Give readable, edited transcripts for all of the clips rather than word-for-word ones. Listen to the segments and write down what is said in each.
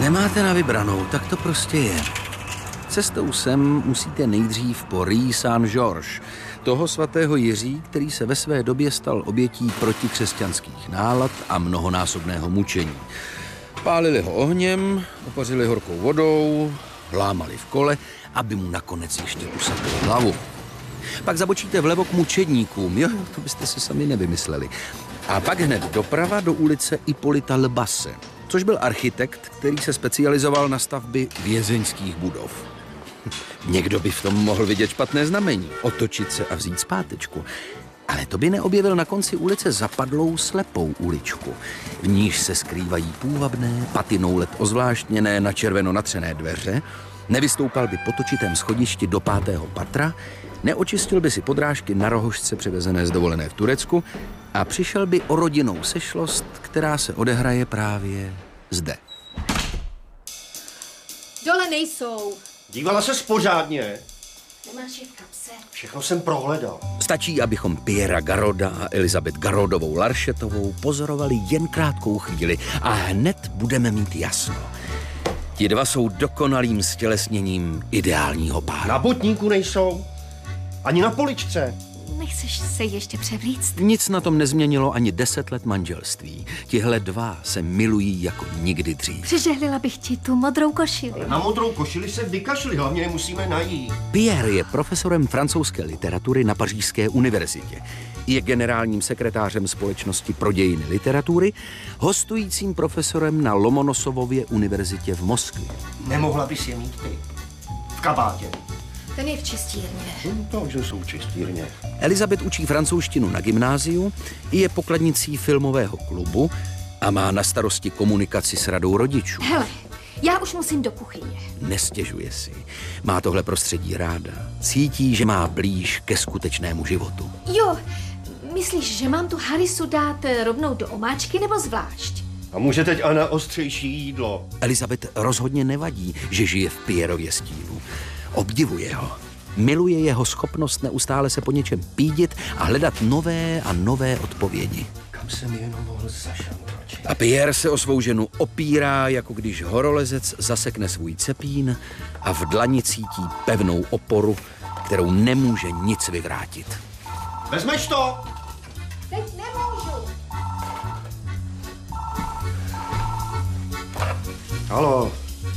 Nemáte na vybranou, tak to prostě je. Cestou sem musíte nejdřív po Rue Saint-Georges, toho svatého Jiří, který se ve své době stal obětí protikřesťanských nálad a mnohonásobného mučení. Pálili ho ohněm, opařili horkou vodou, lámali v kole, aby mu nakonec ještě usadili hlavu. Pak zabočíte vlevo k mučedníkům, jo, to byste si sami nevymysleli. A pak hned doprava do ulice Hippolyta Le Basse, což byl architekt, který se specializoval na stavby vězeňských budov. Někdo by v tom mohl vidět špatné znamení, otočit se a vzít zpátečku. Ale to by neobjevil na konci ulice zapadlou slepou uličku. V níž se skrývají půvabné, patinou let ozvláštněné, na červeno natřené dveře, nevystoupal by po točitém schodišti do 5. patra, neočistil by si podrážky na rohožce přivezené z dovolené v Turecku a přišel by o rodinnou sešlost, která se odehraje právě zde. Dole nejsou. Dívala ses pořádně? Nemáš je v kapse? Všechno jsem prohledal. Stačí, abychom Pierra Garoda a Elizabeth Garodovou Larchetovou pozorovali jen krátkou chvíli a hned budeme mít jasno. Ti dva jsou dokonalým stělesněním ideálního páru. Na botníku nejsou. Ani na poličce. Nechceš se ještě převlíct? Nic na tom nezměnilo ani 10 let manželství. Tihle dva se milují jako nikdy dřív. Přežehlila bych ti tu modrou košili. Na modrou košili se vykašli, hlavně je musíme najít. Pierre je profesorem francouzské literatury na Pařížské univerzitě. Je generálním sekretářem Společnosti pro dějiny literatury, hostujícím profesorem na Lomonosovově univerzitě v Moskvě. Nemohla bys je mít ty. V kabátě. Ten je v čistírně. Takže jsou čistírně. Elizabeth učí francouzštinu na gymnáziu, je pokladnicí filmového klubu a má na starosti komunikaci s radou rodičů. Hele, já už musím do kuchyně. Nestěžuje si. Má tohle prostředí ráda. Cítí, že má blíž ke skutečnému životu. Jo, myslíš, že mám tu Harisu dát rovnou do omáčky nebo zvlášť? A může teď Anna ostřejší jídlo. Elizabeth rozhodně nevadí, že žije v Pierrově stínu. Obdivuje ho. Miluje jeho schopnost neustále se po něčem pídit a hledat nové a nové odpovědi. Kam jsem jenom mohl zašantročit? A Pierre se o svou ženu opírá, jako když horolezec zasekne svůj cepín a v dlani cítí pevnou oporu, kterou nemůže nic vyvrátit. Vezmeš to? Teď nemůžu. Haló.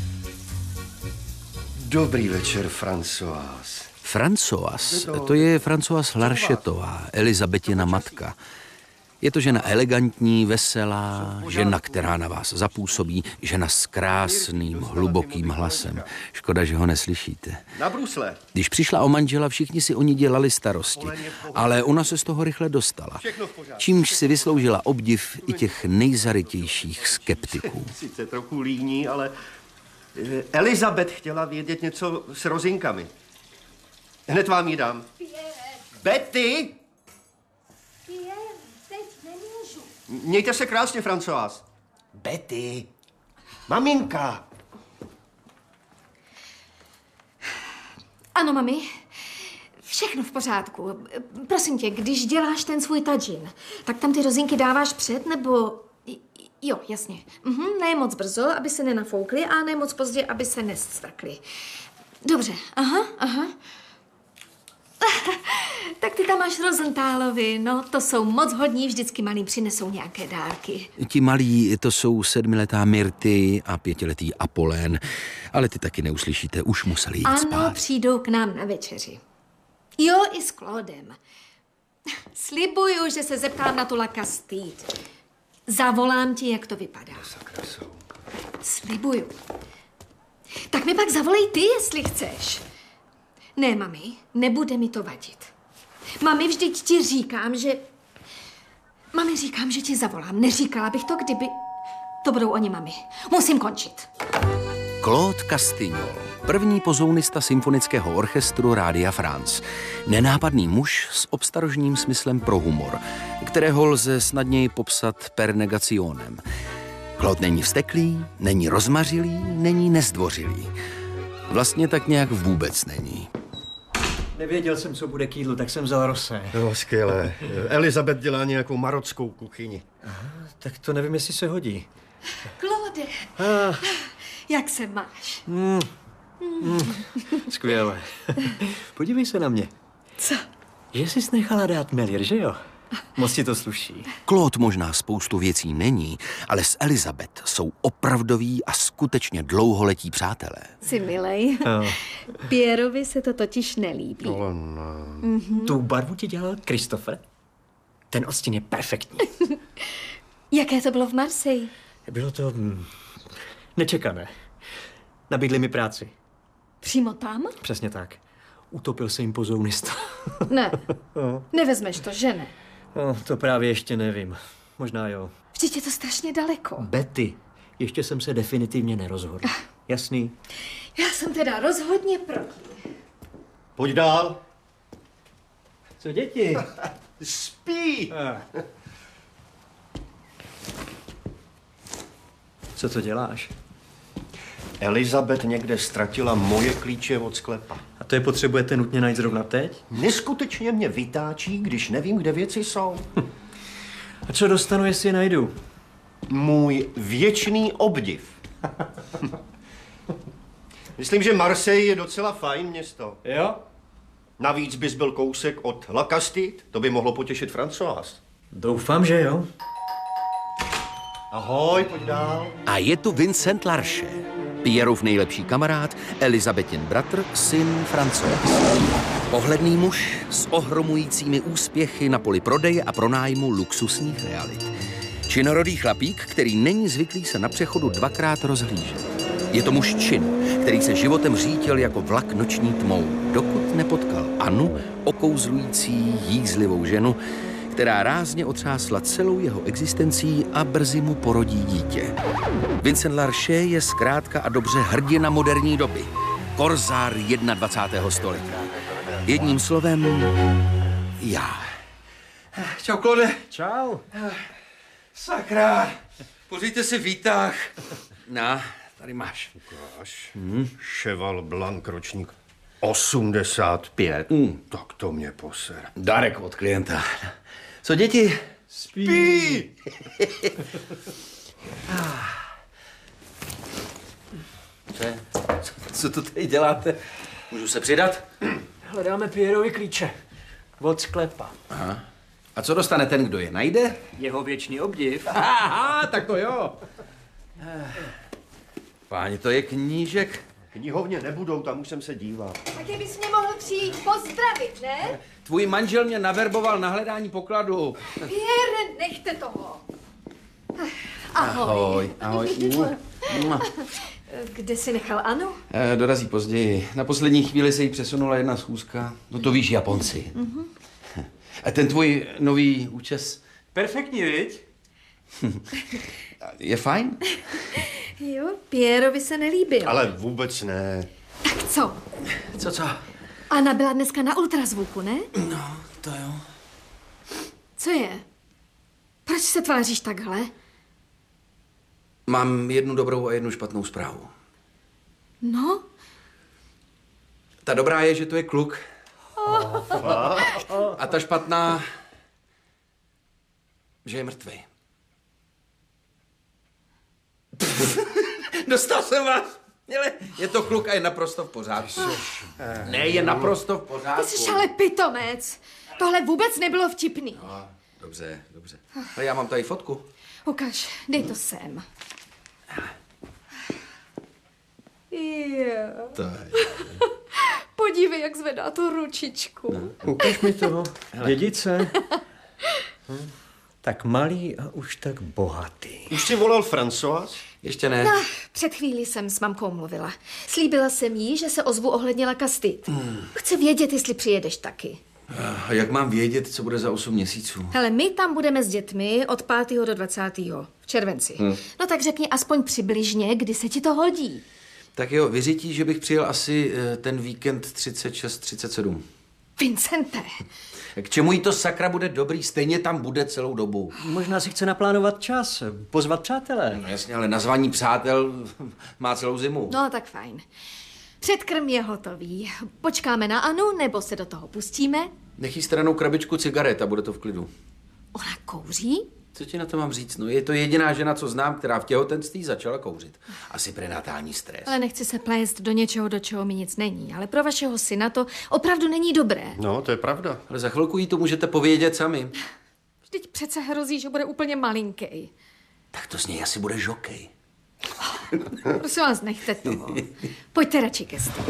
Dobrý večer, Françoise. Françoise, to je Françoise Larchetová, Elizabetina matka. Je to žena elegantní, veselá, žena, která na vás zapůsobí, žena s krásným, hlubokým hlasem. Škoda, že ho neslyšíte. Na brusle. Když přišla o manžela, všichni si o ní dělali starosti, ale ona se z toho rychle dostala. Čímž si vysloužila obdiv i těch nejzarytějších skeptiků. Sice trochu líní, ale Elizabeth chtěla vědět něco s rozinkami. Hned vám ji dám. Betty! Pierre, teď nemůžu. Mějte se krásně, Françoise. Betty! Maminka! Ano, mami. Všechno v pořádku. Prosím tě, když děláš ten svůj tadžin, tak tam ty rozinky dáváš před, nebo... Jo, jasně. Ne moc brzo, aby se nenafoukly, a ne moc pozdě, aby se nescvrkly. Dobře, aha. Tak ty tam máš Rosenthálovi, no to jsou moc hodní, vždycky malým přinesou nějaké dárky. Ti malí, to jsou 7letá Myrty a 5letý Apollén, ale ty taky neuslyšíte, už museli jít spát. Ano, přijdou k nám na večeři. Jo, i s Claudem. Slibuju, že se zeptám na tu La Castille. Zavolám ti, jak to vypadá. Sakra jsou. Slibuju. Tak mi pak zavolej ty, jestli chceš. Ne, mami, nebude mi to vadit. Mami, vždyť ti říkám, že... Mami, říkám, že ti zavolám. Neříkala bych to, kdyby... To budou oni, mami. Musím končit. Claude Castignol, první pozounista symfonického orchestru Rádia France. Nenápadný muž s obstarožním smyslem pro humor, kterého lze snadněji popsat per negationem. Claude není vzteklý, není rozmařilý, není nezdvořilý. Vlastně tak nějak vůbec není. Nevěděl jsem, co bude k jídlu, tak jsem vzal rosé. No, skvělé. Elizabeth dělá nějakou marockou kuchyni. Aha, tak to nevím, jestli se hodí. Claude, Jak se máš? Skvěle. Podívej se na mě. Co? Že jsi nechala dát Melier, že jo? Moc ti to sluší. Claude možná spoustu věcí není, ale s Elizabeth jsou opravdoví a skutečně dlouholetí přátelé. Jsi milej. Pierovi se to totiž nelíbí. Tu barvu ti dělal Christopher? Ten odstín je perfektní. Jaké to bylo v Marseille? Bylo to nečekané. Nabídli mi práci. Přímo tam? Přesně tak. Utopil se jim pozounista. Ne. Nevezmeš to, že ne? No, to právě ještě nevím. Možná jo. Vždyť je to strašně daleko. Betty, ještě jsem se definitivně nerozhodl. Jasný? Já jsem teda rozhodně proti. Pojď dál. Co děti? Spí. Co to děláš? Elizabeth někde ztratila moje klíče od sklepa. A to je potřebujete nutně najít zrovna teď? Neskutečně mě vytáčí, když nevím, kde věci jsou. A co dostanu, jestli je najdu? Můj věčný obdiv. Myslím, že Marseille je docela fajn město. Jo? Navíc bys byl kousek od La Castille, to by mohlo potěšit Françoise. Doufám, že jo. Ahoj, pojď dál. A je tu Vincent Larche, Pierrův nejlepší kamarád, Elizabetin bratr, syn François. Pohledný muž s ohromujícími úspěchy na poli prodeje a pronájmu luxusních realit. Činorodý chlapík, který není zvyklý se na přechodu dvakrát rozhlížet. Je to muž čin, který se životem řítil jako vlak noční tmou, dokud nepotkal Anu, okouzlující jízlivou ženu, která rázně otřásla celou jeho existencí a brzy mu porodí dítě. Vincent Larche je zkrátka a dobře hrdina moderní doby. Korzár 21. století. Jedním slovem, já. Čau, Claude. Čau. Sakra, pořiďte si výtah. No, tady máš. Ukáž. Cheval Blanc, ročník 85. Tak to mě poser. Dárek od klienta. Co děti? Spí! Co to tady děláte? Můžu se přidat? Hledáme Pierrovi klíče. Od sklepa. Aha. A co dostane ten, kdo je najde? Jeho věčný obdiv. Aha, tak to jo. Páni, to je knížek. Knihovně nebudou, tam už jsem se díval. Taky bys mě mohl přijít pozdravit, ne? Tvůj manžel mě naverboval na hledání pokladu. Pierre, nechte toho. Ahoj. Ahoj. Kde jsi nechal Anu? Dorazí později. Na poslední chvíli se jí přesunula jedna schůzka. No to víš, Japonci. A ten tvůj nový účes Perfektní, viď? je fajn? Jo, Pierrovi se nelíbil. Ale vůbec ne. Tak co? Co? Anna byla dneska na ultrazvuku, ne? No, to jo. Co je? Proč se tváříš takhle? Mám jednu dobrou a jednu špatnou zprávu. No, Ta dobrá je, že to je kluk. A ta špatná, že je mrtvý. Dostal jsem vás. Ale je to kluk a je naprosto v pořádku. Ne, je naprosto v pořádku. ty jsi ale pitomec. Tohle vůbec nebylo vtipný. Dobře. Ale já mám tady fotku. Ukaž, dej to sem. Jo. To je... Podívej, jak zvedá tu ručičku. Ukaž mi to. Dědice. Tak malý a už tak bohatý. Už si volal Françoise? Ještě ne. No, před chvílí jsem s mamkou mluvila. Slíbila jsem jí, že se ozvu ohledně La Castille. Chci vědět, jestli přijedeš taky. A jak mám vědět, co bude za 8 měsíců? Hele, my tam budeme s dětmi od 5. do 20. v červenci. No tak řekni aspoň přibližně, kdy se ti to hodí. Tak jo, vyřítí, že bych přijel asi ten víkend 36-37. Vincente. K čemu jí to sakra bude dobrý? Stejně tam bude celou dobu. Možná si chce naplánovat čas, pozvat přátelé. No jasně, ale nazvání přátel má celou zimu. No tak fajn. Předkrm je hotový. Počkáme na Anu, nebo se do toho pustíme? Nechí stranou krabičku cigaret a bude to v klidu. Ona kouří? Co ti na to mám říct? No, je to jediná žena, co znám, která v těhotenství začala kouřit. Asi prenatální stres. Ale nechci se plést do něčeho, do čeho mi nic není. Ale pro vašeho syna to opravdu není dobré. No, to je pravda. Ale za chvilku jí to můžete povědět sami. Vždyť přece hrozí, že bude úplně malinký. Tak to z něj asi bude žokej. Prosím vás, nechte toho. Pojďte radši ke stolu.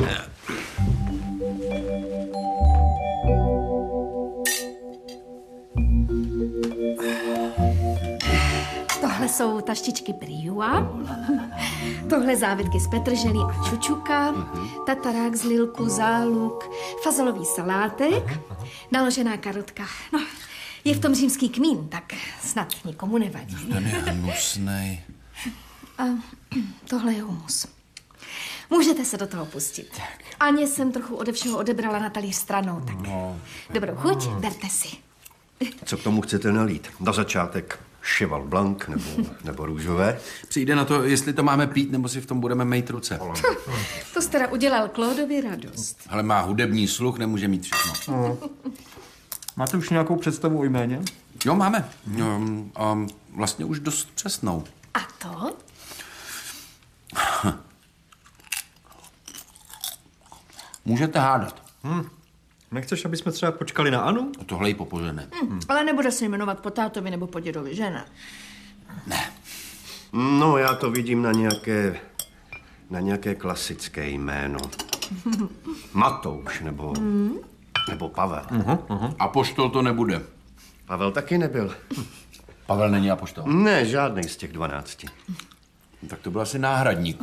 Tohle jsou taštičky briua, tohle závětky z petrželí a čučuka, tatarák z lilku, záluk, fazolový salátek, naložená karotka. No, je v tom římský kmín, tak snad nikomu nevadí. Ten je hnusnej. A tohle je humus. Můžete se do toho pustit. Aně jsem trochu ode všeho odebrala na talíř stranou, tak dobrou chuť, berte si. Co k tomu chcete nalít? Na začátek Cheval Blanc nebo růžové? Přijde na to, jestli to máme pít, nebo si v tom budeme mejt ruce. To jste teda udělal Claudovi radost. Ale má hudební sluch, nemůže mít všechno. Máte už nějakou představu o jméně? Jo, máme. Vlastně už dost přesnou. A to? Můžete hádat. Nechceš, aby jsme třeba počkali na Anu? Tohle jí popožené. Ale nebude se jmenovat po tátovi nebo po dědovi, že ne? Ne. No, já to vidím na nějaké klasické jméno. Matouš nebo Pavel. Apoštol to nebude. Pavel taky nebyl. Pavel není apoštol. Ne, žádný z těch 12. Tak to byl asi náhradník.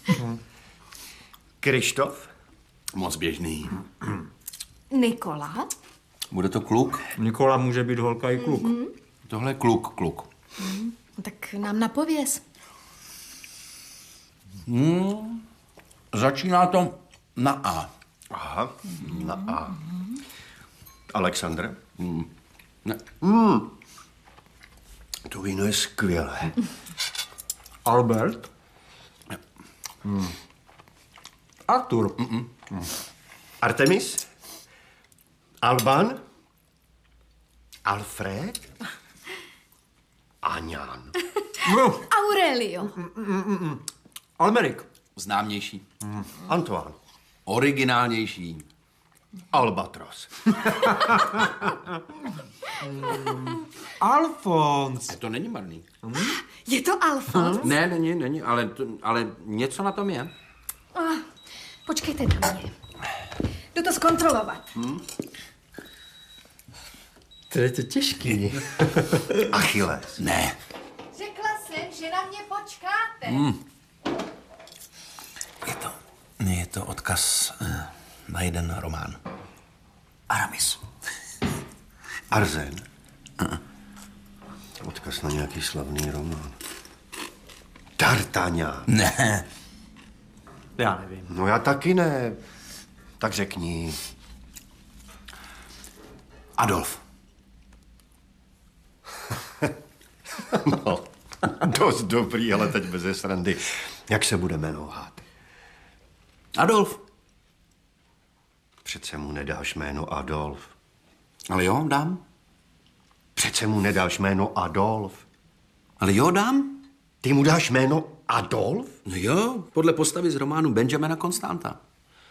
Krištof? Moc běžný. Nikola? Bude to kluk? Nikola může být holka i kluk. Tohle je kluk. Tak nám napověz. Začíná to na A. Aha, na A. Alexandr? Ne. To víno je skvělé. Albert? Artur? Artemis? Alban? Alfred? Aňán. No, Aurelio. Almerik? Známější. Antoine. Originálnější. Albatros. Alfons. To není marný. Je to Alfons? Ne, není, ale něco na tom je. Počkejte na mě. Jdu to zkontrolovat. To je to těžký. Achilles. Ne. Řekla jsem, že na mě počkáte. Je to odkaz na jeden román. Aramis. Arzen. Odkaz na nějaký slavný román. D'Artagnan. Ne. Já nevím. No já taky ne. Tak řekni. Adolf. No, dost dobrý, ale teď bez srandy. Jak se bude jmenovat? Adolf. Přece mu nedáš jméno Adolf. Ale jo, dám. Přece mu nedáš jméno Adolf. Ale jo, dám. Ty mu dáš jméno Adolf? No jo, podle postavy z románu Benjamina Constanta.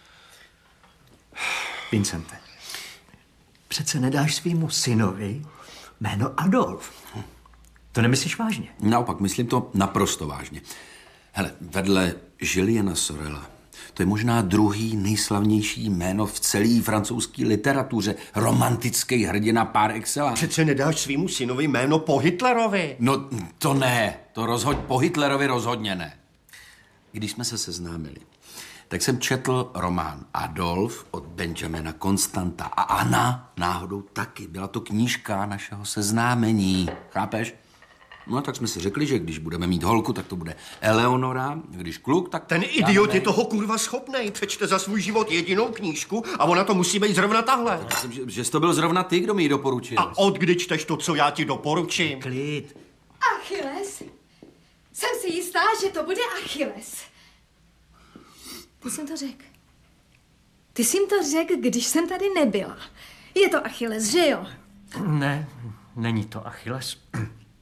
Vincente, přece nedáš svýmu synovi jméno Adolf. To nemyslíš vážně? Naopak, myslím to naprosto vážně. Hele, vedle Juliana Sorela, to je možná druhý nejslavnější jméno v celé francouzské literatuře. Romantický hrdina par excellence. Přece nedáš svýmu synovi jméno po Hitlerovi. No, to ne. Po Hitlerovi rozhodně ne. Když jsme se seznámili, tak jsem četl román Adolf od Benjamina Constanta a Anna náhodou taky. Byla to knížka našeho seznámení. Chápeš? No, tak jsme si řekli, že když budeme mít holku, tak to bude Eleonora, když kluk, tak... Ten idiot je toho kurva schopnej. Přečte za svůj život jedinou knížku a ona to musí být zrovna tahle. Myslím, že jsi to byl zrovna ty, kdo mi ji doporučil. A od kdy čteš to, co já ti doporučím? Klid. Achilles? Jsem si jistá, že to bude Achilles. Ty jsi jim to řekl. Ty jsi jim to řekl, když jsem tady nebyla. Je to Achilles, že jo? Ne, není to Achilles.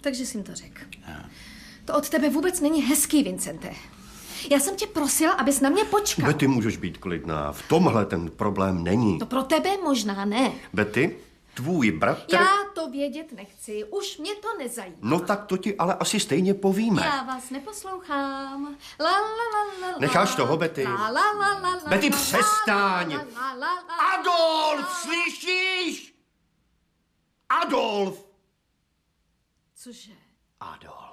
takže jsi jim to řekl. To od tebe vůbec není hezký, Vincente. Já jsem tě prosila, abys na mě počkal. Betty, můžeš být klidná. V tomhle ten problém není. To pro tebe možná ne. Betty, tvůj bratr... Já to vědět nechci, už mě to nezajímá. No tak to ti ale asi stejně povíme. Já vás neposlouchám. La, la, la, la, Necháš toho, Betty? La, la, la, la, la, Betty, la, přestaň! la, la, la, la, Adolf, la. slyšíš? Adolf! Cože? Adolf.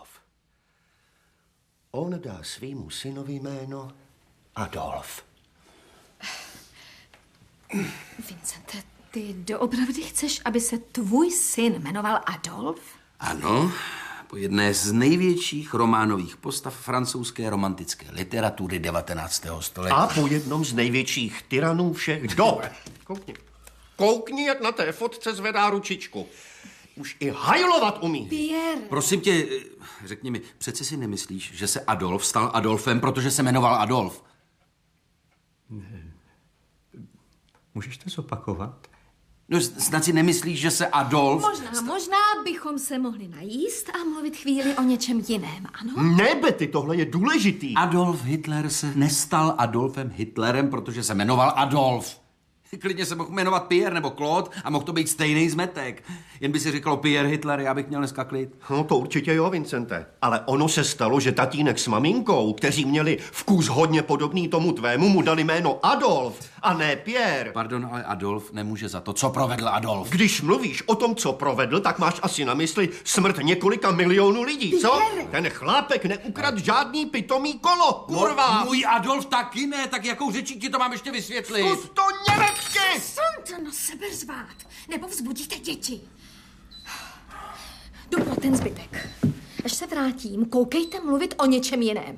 On dá svýmu synovi jméno Adolf. Vincente, ty doopravdy chceš, aby se tvůj syn jmenoval Adolf? Ano, po jedné z největších románových postav francouzské romantické literatury 19. století. A po jednom z největších tyranů všech dob. Koukni. Koukni, jak na té fotce zvedá ručičku. Už i hajlovat umí. Pierre. Prosím tě, řekni mi, přece si nemyslíš, že se Adolf stal Adolfem, protože se jmenoval Adolf? Můžeš to zopakovat? No, snad si nemyslíš, že se Adolf... Možná bychom se mohli najíst a mluvit chvíli o něčem jiném, ano? Ne, Betty, tohle je důležitý. Adolf Hitler se nestal Adolfem Hitlerem, protože se jmenoval Adolf. Klidně se mohl jmenovat Pierre nebo Claude a mohl to být stejný zmetek. Jen by si říkalo Pierre Hitler, já bych měl dneska klid. No to určitě jo, Vincente. Ale ono se stalo, že tatínek s maminkou, kteří měli vkus hodně podobný tomu tvému, mu dali jméno Adolf a ne Pierre. Pardon, ale Adolf nemůže za to, co provedl Adolf. Když mluvíš o tom, co provedl, tak máš asi na mysli smrt několika milionů lidí, co? Ten chlápek neukradl žádný pitomý kolo, kurva! Můj Adolf taky ne, tak jakou řečí ti to mám ještě vysvětlit? Zkus to německy! Santo, no sebeřvát, nebo vzbudíte děti. Jdu pro ten zbytek. Až se vrátím, koukejte mluvit o něčem jiném.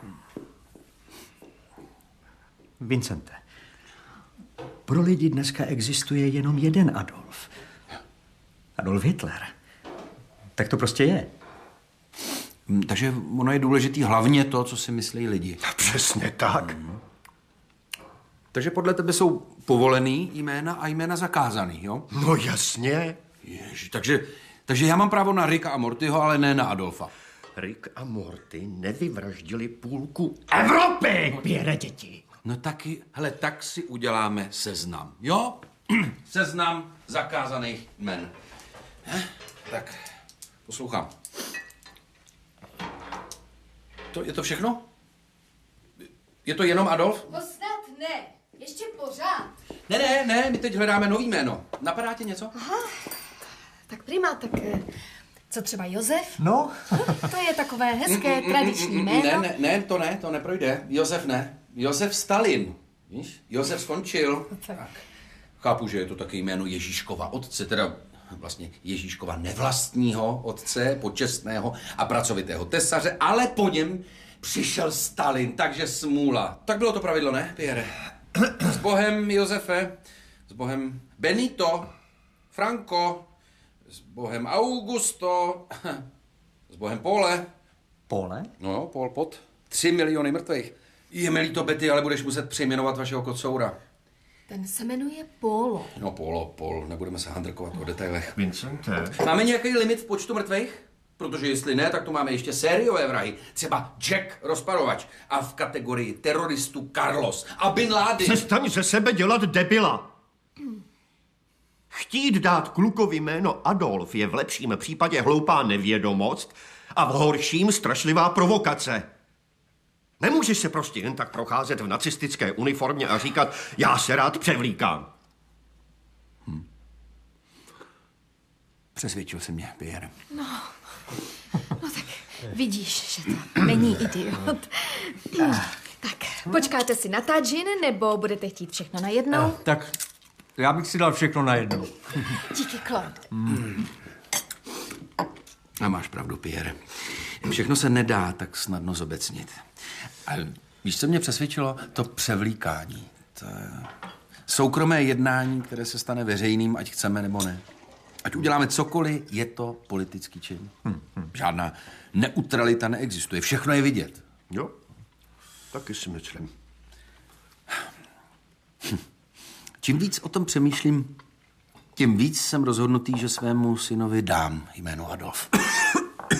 Vincente, pro lidi dneska existuje jenom jeden Adolf. Adolf Hitler. Tak to prostě je. Takže ono je důležitý hlavně to, co si myslí lidi. Přesně tak. Takže podle tebe jsou povolený jména a jména zakázaný, jo? No jasně. Ježi, takže já mám právo na Ricka a Mortyho, ale ne na Adolfa. Rick a Morty nevyvraždili půlku Evropy! Pierre, děti. No taky, hele, tak si uděláme seznam, jo? Seznam zakázaných jmen. Tak, poslouchám. Je to všechno? Je to jenom Adolf? To snad ne, ještě pořád. Ne, my teď hledáme nový jméno. Napadá tě něco? Aha, tak prima, tak co třeba Josef? No. To je takové hezké tradiční jméno. Ne, to neprojde. Josef ne. Josef Stalin. Víš? Josef skončil. Tak. Chápu, že je to taky jméno Ježíškova otce, teda vlastně Ježíškova nevlastního otce, počestného a pracovitého tesaře, ale po něm přišel Stalin, takže smůla. Tak bylo to pravidlo, ne, Pierre? S Bohem, Josefe, s Bohem Benito, Franco, s Bohem Augusto, s Bohem Pole. Pole? No jo, Pol Pot. 3 miliony mrtvých. Je mi líto, Betty, ale budeš muset přejmenovat vašeho kocoura. Ten se jmenuje Polo. No, Pol, nebudeme se handrkovat o detailech. Vincente. Máme nějaký limit v počtu mrtvých? Protože jestli ne, tak tu máme ještě sériové vrahy. Třeba Jack Rozparovač a v kategorii teroristů Carlos a Bin Laden. Přestaň ze sebe dělat debila. Chtít dát klukovi jméno Adolf je v lepším případě hloupá nevědomost a v horším strašlivá provokace. Nemůžeš se prostě jen tak procházet v nacistické uniformě a říkat, já se rád převlíkám. Přesvědčil jsi mě, Pierre. No tak vidíš, že to není idiot. Tak, počkáte si na tadžin, nebo budete chtít všechno najednou? Tak já bych si dal všechno najednou. Díky, Claude. A máš pravdu, Pierre. Všechno se nedá tak snadno zobecnit. A víš, co mě přesvědčilo? To převlíkání. To soukromé jednání, které se stane veřejným, ať chceme nebo ne. Ať uděláme cokoliv, je to politický čin. Žádná neutralita neexistuje. Všechno je vidět. Jo, taky si myslím. Čím víc o tom přemýšlím, tím víc jsem rozhodnutý, že svému synovi dám jméno Adolf.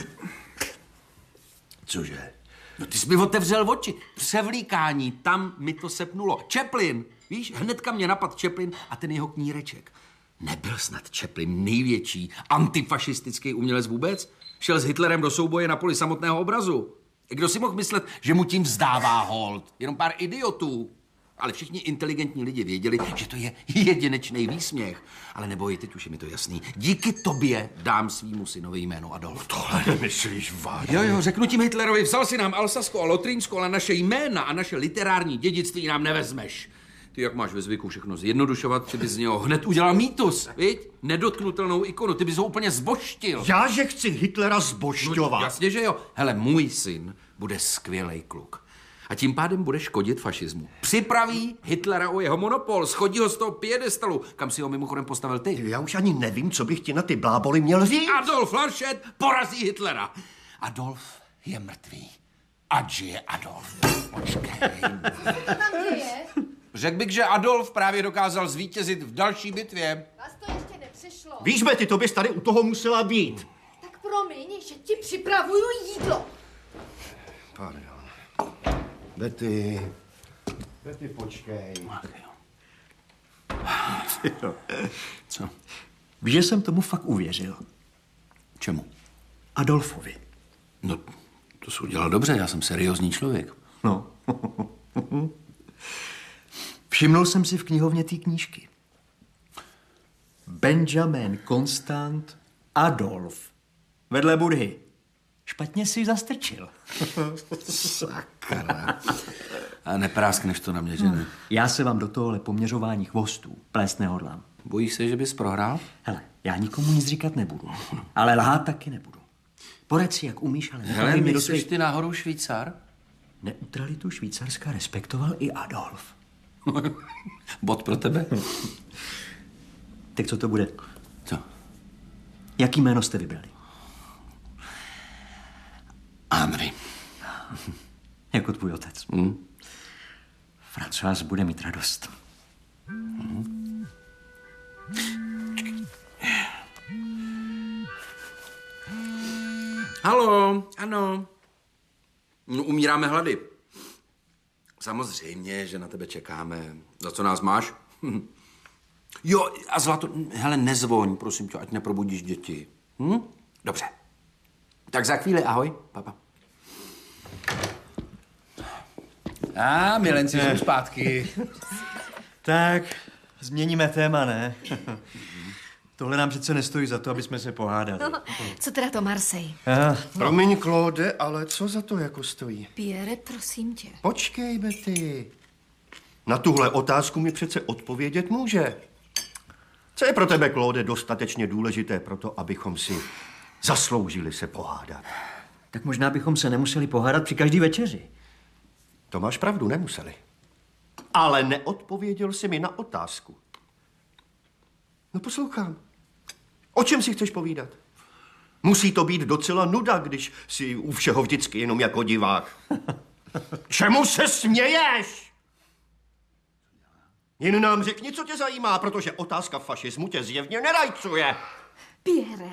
Cože? No ty jsi mi otevřel oči. Převlíkání, tam mi to sepnulo. Chaplin, víš, hnedka mě napadl Chaplin a ten jeho kníreček. Nebyl snad Chaplin největší antifašistický umělec vůbec? Šel s Hitlerem do souboje na poli samotného obrazu. Kdo si mohl myslet, že mu tím vzdává hold? Jenom pár idiotů. Ale všichni inteligentní lidi věděli, že to je jedinečný výsměch. Ale neboj, teď už je mi to jasný. Díky tobě dám svýmu synovi jméno Adolf. Tohle nemyslíš vážně? Jo, řeknu tím Hitlerovi, vzal si nám Alsasko a Lotrinsko, ale naše jména a naše literární dědictví nám nevezmeš. Ty jak máš ve zvyku všechno zjednodušovat, že bys z něho hned udělal mýtus, viď? Nedotknutelnou ikonu, ty bys ho úplně zbožtil. Já, že chci Hitlera zbožťovat. No, jasně, že jo. Hele, můj syn bude skvělej kluk. A tím pádem bude škodit fašismu. Připraví Hitlera o jeho monopol, schodí ho z toho piedestalu, kam si ho mimochodem postavil ty. Já už ani nevím, co bych ti na ty bláboli měl říct. Adolf Laršet porazí Hitlera. Adolf je mrtvý. Ať žije Adolf. Počkej. Řekl bych, že Adolf právě dokázal zvítězit v další bitvě. Vás to ještě nepřišlo. Víš, Betty, to bys tady u toho musela být. Tak promiň, že ti připravuju jídlo. Pardon. Betty, počkej. Co? Víš, že jsem tomu fakt uvěřil. Čemu? Adolfovi. No, to jsi udělal dobře, já jsem seriózní člověk. No. Všimnul jsem si v knihovně té knížky. Benjamin Constant Adolf. Vedle Budhy. Špatně si ji zastrčil. Sakra. A nepráskneš to na mě, že ne? Já se vám do tohohle poměřování chvostů plést nehodlám. Bojíš se, že bys prohrál? Hele, já nikomu nic říkat nebudu, ale lhát taky nebudu. Poraď si, jak umíš, ale Hele, netahej mě do myslíš svých... ty náhodou Švýcar? Neutralitu Švýcarska respektoval i Adolf. Bod pro tebe? Tak co to bude? Co? Jaký jméno jste vybrali? Henri. Jako tvůj otec. François bude mít radost. Halo, ano. No, umíráme hlady. Samozřejmě, že na tebe čekáme. Za co nás máš? Jo, a Zlato, hele, nezvoň, prosím tě, ať neprobudíš děti. Dobře. Tak za chvíli, ahoj, papa. A milenci jsou zpátky. Tak, změníme téma, ne? Tohle nám přece nestojí za to, aby jsme se pohádali. No, co teda to Marseille? Promiň, Claude, ale co za to jako stojí? Pierre, prosím tě. Počkej, Betty. Na tuhle otázku mi přece odpovědět může. Co je pro tebe, Claude, dostatečně důležité pro to, abychom si zasloužili se pohádat? Tak možná bychom se nemuseli pohádat při každý večeři. To máš pravdu, nemuseli. Ale neodpověděl jsi mi na otázku. No poslouchám. O čem si chceš povídat? Musí to být docela nuda, když si u všeho vždycky jenom jako divák. Čemu se směješ? Jen nám řekni, co tě zajímá, protože otázka fašismu tě zjevně nerajcuje. Pierre?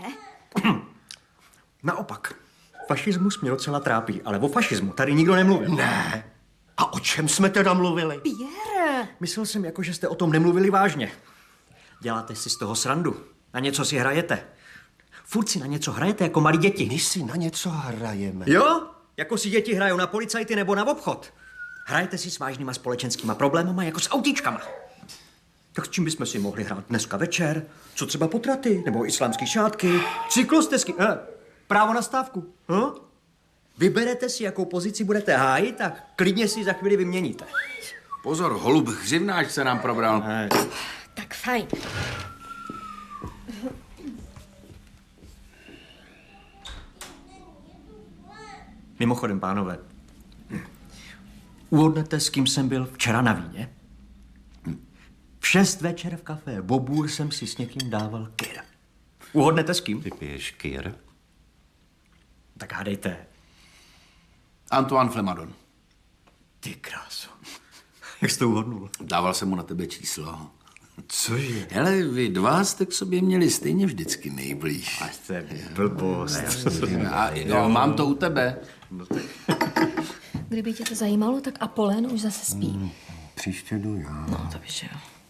Naopak. Fašismus mě docela trápí, ale o fašismu tady nikdo nemluvil. Ne. A o čem jsme teda mluvili? Pierre? Myslel jsem, jako, že jste o tom nemluvili vážně. Děláte si z toho srandu. Na něco si hrajete. Furt si na něco hrajete jako malí děti. My si na něco hrajeme. Jo? Jako si děti hrajou na policajty nebo na obchod. Hrajete si s vážnýma společenskýma problémama jako s autíčkama. Tak s čím bychom si mohli hrát dneska večer? Co třeba potraty? Nebo islámský šátky? Cyklostezky? Právo na stávku? Vyberete si, jakou pozici budete hájit a klidně si za chvíli vyměníte. Pozor, holub hřivnáč se nám probral. Tak fajn. Mimochodem, pánové, uhodnete, s kým jsem byl včera na víně? V 6 večer v kafé Bobůr jsem si s někým dával kyr. Uhodnete s kým? Ty piješ kyr? Tak hádejte. Antoine Flemadon. Ty kráso. Jak jsi to uhodnul? Dával jsem mu na tebe číslo. Cože? Hele, vy dva jste k sobě měli stejně vždycky nejblíž. To je blbost. A jo, mám to u tebe. Kdyby tě to zajímalo, tak Apolén už zase spí. Příště jdu já. No, to víš, jo.